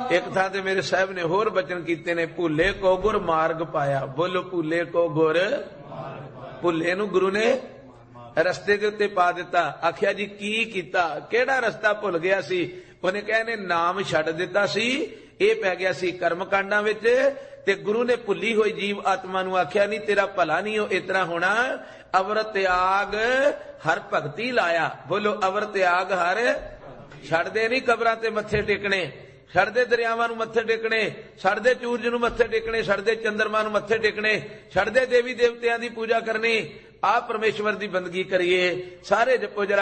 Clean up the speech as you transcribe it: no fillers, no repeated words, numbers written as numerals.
एक थां ते मेरे साहब ने होर बचन कीते ने, भुले को गुर मार्ग पाया। बोलो भुले को गुर, भुले नूं गुरु ने रस्ते दे उत्ते पा दिता। आखिया जी की कीता, केड़ा रस्ता भुल गया सी? उहने कहा ने नाम छड्ड दिता सी, ये पै गया सी कर्म कांडां विच। ते गुरु ने भुली हुई जीव आत्मा नूं आखिया नहीं तेरा भला नहीं हो इतना होना, अवर त्याग हर भगती लाया। बोलो अवर त्याग हर, छड्डदे नहीं कबरां ते मत्थे टेकने, छड्डदे दरियावां नूं मत्थे टेकने, छड्डदे सूरज नूं मत्थे टेकने, छड्डदे चंद्रमा नूं मत्थे टेकने, छड्डदे देवी देवतियां दी पूजा करनी। आप परमेश्वर दी बंदगी करिए। सारे जपो जरा